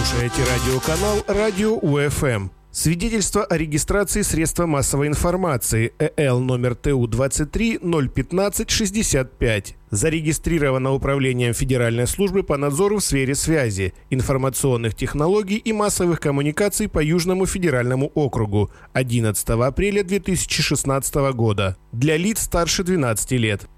слушаете радиоканал «Радио УФМ». Свидетельство о регистрации средства массовой информации ЭЛ номер ТУ-23 015-65. Зарегистрировано Управлением Федеральной службы по надзору в сфере связи, информационных технологий и массовых коммуникаций по Южному федеральному округу 11 апреля 2016 года. Для лиц старше 12 лет.